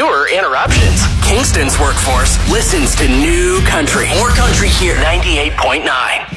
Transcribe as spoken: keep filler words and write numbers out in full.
fewer interruptions. Kingston's workforce listens to new country. More country here. ninety-eight point nine.